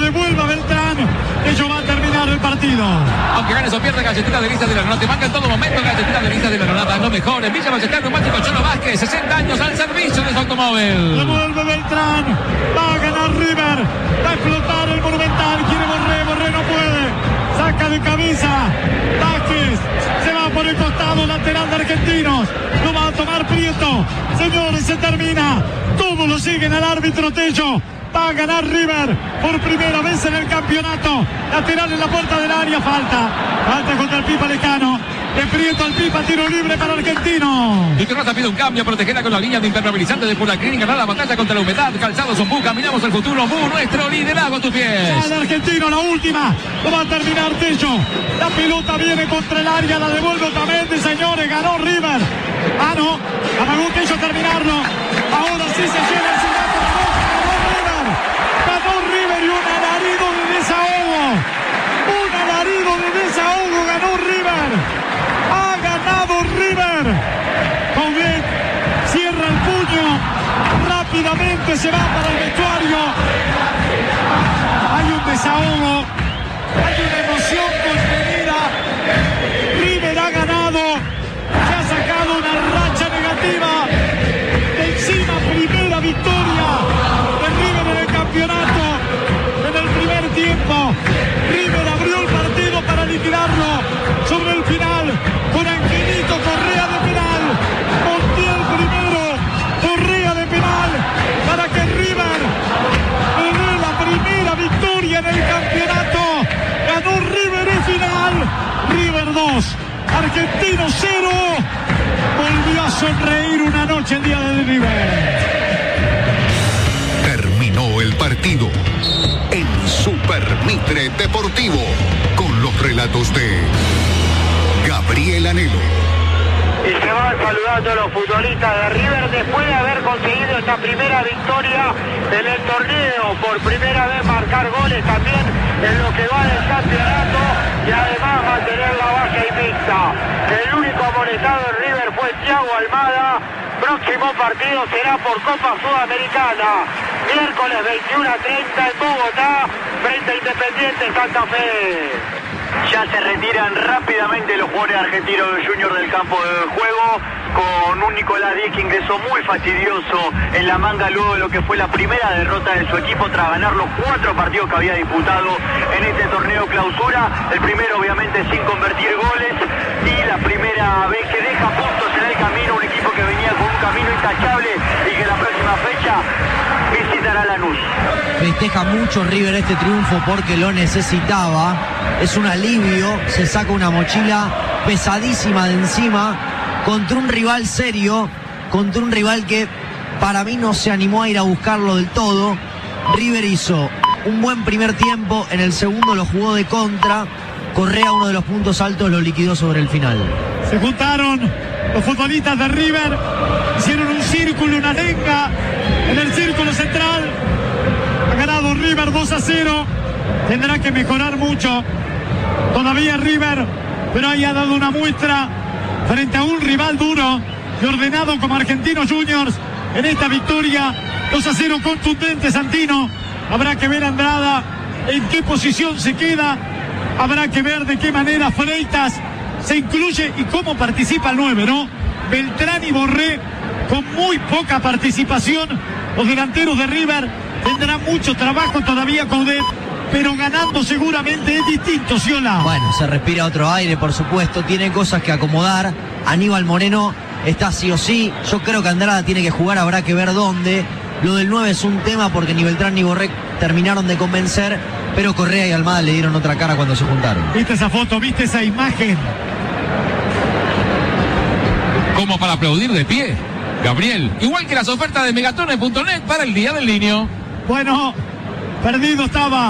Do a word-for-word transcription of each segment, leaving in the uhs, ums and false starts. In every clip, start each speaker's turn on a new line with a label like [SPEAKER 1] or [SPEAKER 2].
[SPEAKER 1] devuelve a Beltrán. Ello va a terminar el partido.
[SPEAKER 2] Aunque ganes o pierdas, Galletita de Lista de la Granada te marca en todo momento. Galletita de Lista de la Granada, lo mejor. En Villa Ballester, Neumático Cholo Vázquez, sesenta años al servicio de su automóvil.
[SPEAKER 1] Devuelve Beltrán. Va a ganar River. Va a explotar el Monumental. Quiere Borré, Borré no puede. Saca de cabeza. Vázquez se va por el costado lateral de Argentinos. Lo va a tomar Prieto. Señores, se termina. Todos lo siguen al árbitro Tello. Va a ganar River por primera vez en el campeonato. Lateral en la puerta del área. Falta. Falta contra el Pipa Lecano. De Prieto al Pipa, tiro libre para Argentino.
[SPEAKER 2] Y Terrata pide un cambio, protegerla con la línea de impermeabilizante de Puraclin, ganar la batalla contra la humedad. Calzados Ombú, caminamos el futuro. Ombú, nuestro liderazgo a tus pies.
[SPEAKER 1] Sale Argentino, la última. Lo va a terminar Tello. La pelota viene contra el área, la devuelve Otamendi, señores. Ganó River. Ah, no. Amagó Tello terminarlo. Ahora sí se llena el ciudad. Ganó River y un alarido de desahogo. Un alarido de desahogo ganó River. Ha ganado River. Coudet cierra el puño. Rápidamente se va para el vestuario. Hay un desahogo. Hay una emoción contenida. River ha ganado. Se ha sacado una racha negativa. De encima, primera victoria de River en el campeonato. En el primer tiempo, River abrió el partido para liquidarlo. Sobre el final, con Angelito Correa de penal. Montiel primero, Correa de penal. Para que River le dé la primera victoria en el campeonato. Ganó River en final. River dos, Argentino cero. Volvió a sonreír una noche el día de River.
[SPEAKER 3] Terminó el partido en Super Mitre Deportivo con los relatos de Gabriel Anhelo.
[SPEAKER 4] Y se van saludando a los futbolistas de River después de haber conseguido esta primera victoria en el torneo. Por primera vez marcar goles también en lo que va del campeonato y además mantener la valla invicta. El único amonestado en River fue Thiago Almada. Próximo partido será por Copa Sudamericana. Miércoles veintiuno a treinta en Bogotá, frente a Independiente Santa Fe.
[SPEAKER 5] Ya se retiran rápidamente los jugadores argentinos del Junior del campo de juego, con un Nicolás Díez que ingresó muy fastidioso en la manga luego de lo que fue la primera derrota de su equipo tras ganar los cuatro partidos que había disputado en este torneo clausura. El primero obviamente sin convertir goles y la primera vez que deja puntos en el camino, un equipo que venía con un camino intachable y que la próxima fecha visitará Lanús.
[SPEAKER 6] Festeja mucho River este triunfo porque lo necesitaba. Es un alivio, se saca una mochila pesadísima de encima contra un rival serio, contra un rival que para mí no se animó a ir a buscarlo del todo. River hizo un buen primer tiempo, en el segundo lo jugó de contra. Correa, uno de los puntos altos, lo liquidó sobre el final.
[SPEAKER 1] Se juntaron los futbolistas de River, hicieron un círculo, una lenga en el círculo central. Ha ganado River dos a cero. Tendrá que mejorar mucho todavía River, pero ahí ha dado una muestra frente a un rival duro y ordenado como Argentinos Juniors en esta victoria dos a cero contundente. Santino, habrá que ver Andrada en qué posición se queda, habrá que ver de qué manera Freitas se incluye y cómo participa el nueve, ¿no? Beltrán y Borré con muy poca participación. Los delanteros de River tendrán mucho trabajo todavía con Coudet, pero ganando seguramente es distinto, Ciola.
[SPEAKER 6] Bueno, se respira otro aire, por supuesto, tiene cosas que acomodar. Aníbal Moreno está sí o sí. Yo creo que Andrada tiene que jugar, habrá que ver dónde. Lo del nueve es un tema porque ni Beltrán ni Borré terminaron de convencer, pero Correa y Almada le dieron otra cara cuando se juntaron.
[SPEAKER 1] ¿Viste esa foto? ¿Viste esa imagen?
[SPEAKER 2] Como para aplaudir de pie, Gabriel. Igual que las ofertas de megatone punto net para el Día del Niño.
[SPEAKER 1] Bueno, perdido estaba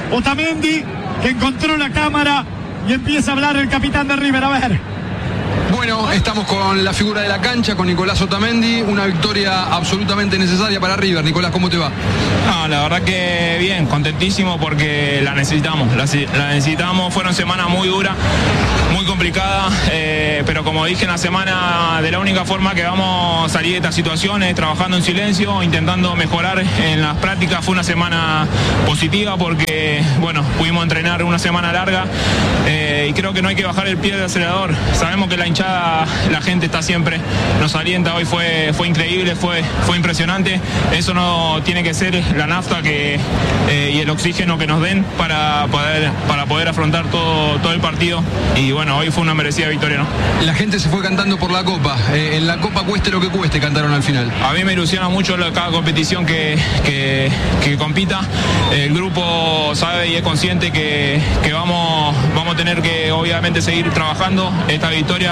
[SPEAKER 1] Otamendi, que encontró la cámara y empieza a hablar el capitán de River. A ver.
[SPEAKER 7] Bueno, estamos con la figura de la cancha, con Nicolás Otamendi, una victoria absolutamente necesaria para River. Nicolás, ¿cómo te va?
[SPEAKER 8] No, la verdad que bien, contentísimo porque la necesitamos, la, la necesitamos, fueron semanas muy duras, muy complicadas, eh, pero como dije en la semana, de la única forma que vamos a salir de estas situaciones, trabajando en silencio, intentando mejorar en las prácticas. Fue una semana positiva porque, bueno, pudimos entrenar una semana larga eh, y creo que no hay que bajar el pie del acelerador. Sabemos que la hinchada, la gente está siempre, nos alienta. Hoy fue, fue increíble, fue, fue impresionante. Eso no tiene que ser la nafta que, eh, y el oxígeno que nos den para poder, para poder afrontar todo, todo el partido. Y bueno, hoy fue una merecida victoria, ¿no?
[SPEAKER 7] La gente se fue cantando por la Copa. Eh, en la Copa cueste lo que cueste, cantaron al final.
[SPEAKER 8] A mí me ilusiona mucho cada competición que, que, que compita. El grupo sabe y es consciente que, que vamos, vamos a tener que obviamente seguir trabajando. Esta victoria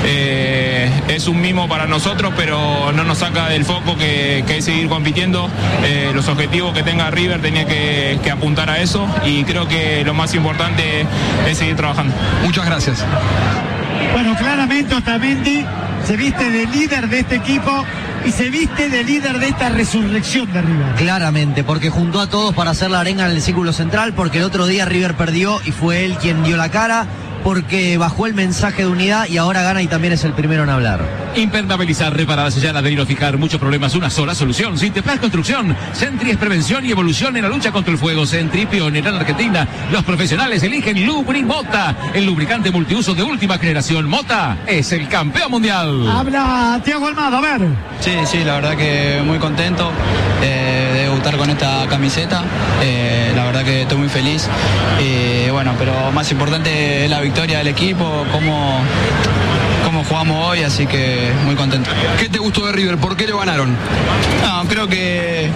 [SPEAKER 8] eh, es un mimo para nosotros, pero no nos saca del foco que, que es seguir compitiendo. Eh, los objetivos que tenga River tenía que, que apuntar a eso, y creo que lo más importante es seguir trabajando.
[SPEAKER 7] Muchas gracias.
[SPEAKER 1] Bueno, claramente Otamendi se viste de líder de este equipo y se viste de líder de esta resurrección de River.
[SPEAKER 6] Claramente, porque juntó a todos para hacer la arenga en el círculo central, porque el otro día River perdió y fue él quien dio la cara, porque bajó el mensaje de unidad y ahora gana y también es el primero en hablar.
[SPEAKER 2] Impermeabilizar, reparar, sellar, adherir o fijar muchos problemas, una sola solución. Sinteplas Construcción. Sentry es prevención y evolución en la lucha contra el fuego. Sentry, pionera en Argentina. Los profesionales eligen Lubri Mota, el lubricante multiuso de última generación. Mota es el campeón mundial.
[SPEAKER 1] Habla Thiago Almada, a ver.
[SPEAKER 9] Sí, sí, la verdad que muy contento eh, de debutar con esta camiseta. Eh, la verdad que estoy muy feliz. Eh, bueno, pero más importante es la victoria del equipo, cómo, cómo jugamos hoy, así que muy contento.
[SPEAKER 7] ¿Qué te gustó de River? ¿Por qué lo ganaron?
[SPEAKER 9] No, creo que,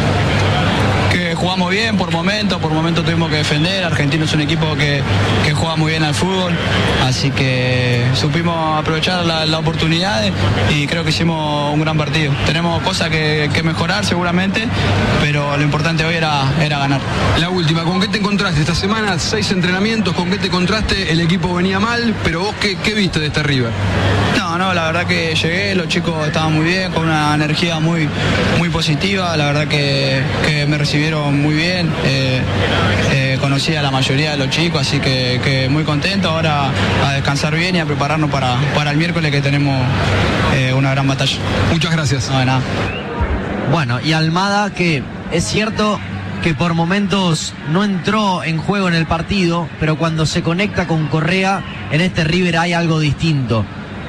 [SPEAKER 9] que jugamos bien por momentos, por momentos tuvimos que defender. Argentino es un equipo que, que juega muy bien al fútbol, así que supimos aprovechar las la oportunidades y creo que hicimos un gran partido. Tenemos cosas que, que mejorar seguramente, pero lo importante hoy era, era ganar.
[SPEAKER 7] La última, ¿con qué te encontraste esta semana? Seis entrenamientos, ¿con qué te encontraste? El equipo venía mal, pero vos, ¿qué, qué viste de este River?
[SPEAKER 9] No, no, la verdad que llegué, los chicos estaban muy bien, con una energía muy, muy positiva. La verdad que, que me recibieron muy bien, eh, eh, conocí a la mayoría de los chicos, así que, que muy contento. Ahora a descansar bien y a prepararnos para, para el miércoles, que tenemos eh, una gran batalla.
[SPEAKER 7] Muchas gracias.
[SPEAKER 9] No, de nada.
[SPEAKER 6] Bueno, y Almada, que es cierto que por momentos no entró en juego en el partido, pero cuando se conecta con Correa, en este River hay algo distinto.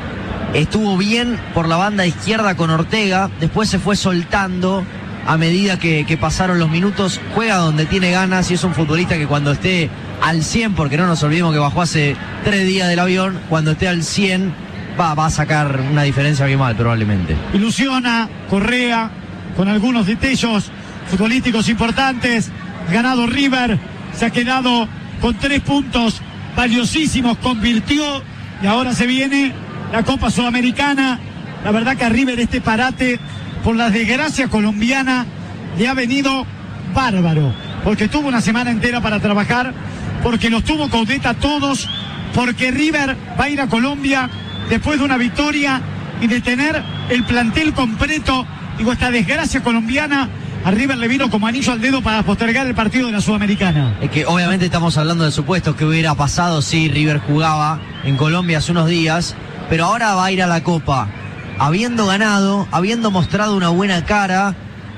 [SPEAKER 6] Estuvo bien por la banda izquierda con Ortega, después se fue soltando a medida que, que pasaron los minutos, juega donde tiene ganas y es un futbolista que cuando esté al cien, porque no nos olvidemos que bajó hace tres días del avión, cuando esté al cien va, va a sacar una diferencia bien mal probablemente.
[SPEAKER 1] Ilusiona Correa con algunos destellos futbolísticos importantes. Ganado River, se ha quedado con tres puntos valiosísimos, convirtió y ahora se viene la Copa Sudamericana. La verdad que a River este parate, por la desgracia colombiana, le ha venido bárbaro, porque tuvo una semana entera para trabajar, porque los tuvo Caudeta todos, porque River va a ir a Colombia después de una victoria y de tener el plantel completo. Digo, esta desgracia colombiana a River le vino como anillo al dedo para postergar el partido de la Sudamericana.
[SPEAKER 6] Es que obviamente estamos hablando de supuestos que hubiera pasado si River jugaba en Colombia hace unos días, pero ahora va a ir a la Copa habiendo ganado, habiendo mostrado una buena cara,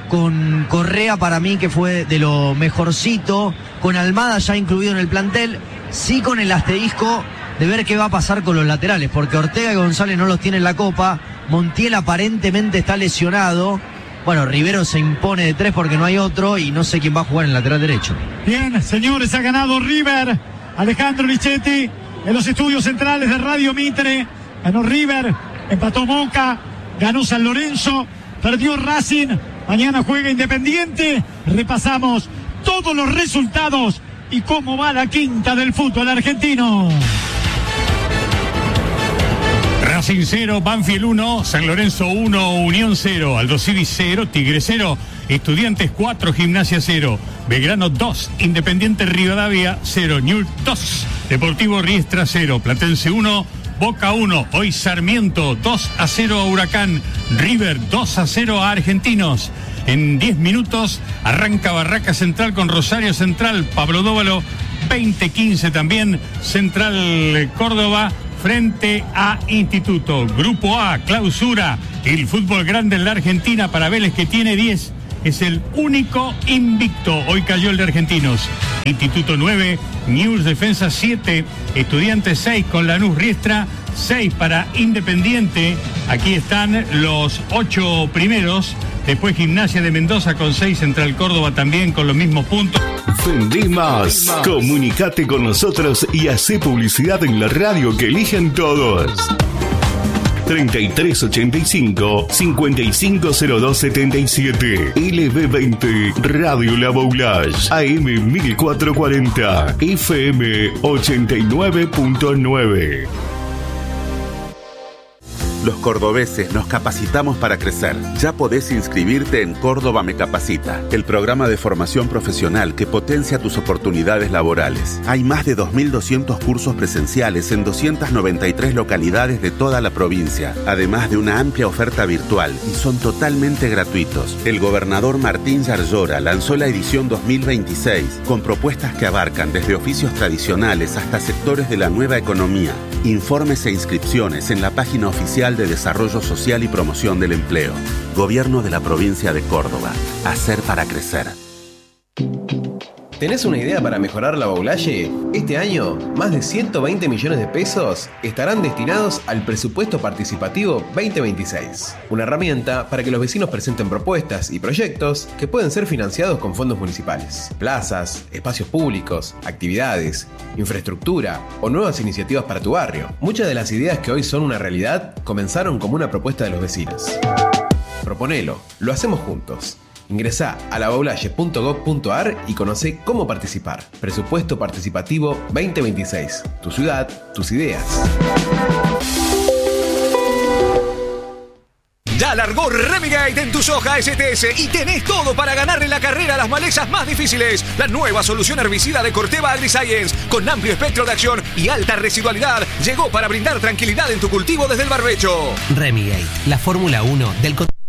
[SPEAKER 6] con Correa para mí que fue de lo mejorcito, con Almada ya incluido en el plantel, sí con el asterisco de ver qué va a pasar con los laterales, porque Ortega y González no los tiene en la Copa, Montiel aparentemente está lesionado. Bueno, Rivero se impone de tres porque no hay otro y no sé quién va a jugar en el lateral derecho.
[SPEAKER 1] Bien, señores, ha ganado River. Alejandro Lichetti en los estudios centrales de Radio Mitre. Ganó River, empató Boca, ganó San Lorenzo, perdió Racing. Mañana juega Independiente. Repasamos todos los resultados y cómo va la quinta del fútbol argentino.
[SPEAKER 10] Racing cero, Banfield uno, San Lorenzo uno, Unión cero, Aldo Civi cero, Tigre cero, Estudiantes cuatro, Gimnasia cero, Belgrano dos, Independiente Rivadavia cero, Newell's dos, Deportivo Riestra cero, Platense uno, Boca uno, hoy Sarmiento dos a cero a Huracán, River dos a cero a Argentinos. En diez minutos arranca Barraca Central con Rosario Central, Pablo Dóvalo, veinte quince también, Central Córdoba frente a Instituto. Grupo A, clausura, el fútbol grande en la Argentina para Vélez, que tiene diez, es el único invicto. Hoy cayó el de Argentinos. Instituto nueve, News Defensa siete, Estudiantes seis con Lanús Riestra, seis para Independiente. Aquí están los ocho primeros. Después Gimnasia de Mendoza con seis, Central Córdoba también con los mismos puntos.
[SPEAKER 11] Vendí más. Comunicate con nosotros y hacé publicidad en la radio que eligen todos. treinta y tres ochenta y cinco, cincuenta y cinco cero dos setenta y siete. L B veinte Radio La Boulage. A M mil cuatrocientos cuarenta. F M ochenta y nueve punto nueve.
[SPEAKER 12] Los cordobeses nos capacitamos para crecer. Ya podés inscribirte en Córdoba Me Capacita, el programa de formación profesional que potencia tus oportunidades laborales. Hay más de dos mil doscientos cursos presenciales en doscientas noventa y tres localidades de toda la provincia, además de una amplia oferta virtual, y son totalmente gratuitos. El gobernador Martín Yarlora lanzó la edición dos mil veintiséis con propuestas que abarcan desde oficios tradicionales hasta sectores de la nueva economía. Informes e inscripciones en la página oficial de Desarrollo Social y Promoción del Empleo. Gobierno de la Provincia de Córdoba. Hacer para crecer.
[SPEAKER 13] ¿Tenés una idea para mejorar la Boulaye? Este año, más de ciento veinte millones de pesos estarán destinados al Presupuesto Participativo veinte veintiséis. Una herramienta para que los vecinos presenten propuestas y proyectos que pueden ser financiados con fondos municipales. Plazas, espacios públicos, actividades, infraestructura o nuevas iniciativas para tu barrio. Muchas de las ideas que hoy son una realidad comenzaron como una propuesta de los vecinos. Proponelo, lo hacemos juntos. Ingresá a la boulaye punto gob punto ar y conocé cómo participar. Presupuesto Participativo veinte veintiséis. Tu ciudad, tus ideas.
[SPEAKER 14] Ya largó Remigate en tu soja S T S y tenés todo para ganarle la carrera a las malezas más difíciles. La nueva solución herbicida de Corteva AgriScience, con amplio espectro de acción y alta residualidad, llegó para brindar tranquilidad en tu cultivo desde el barbecho.
[SPEAKER 15] Remigate, la Fórmula uno del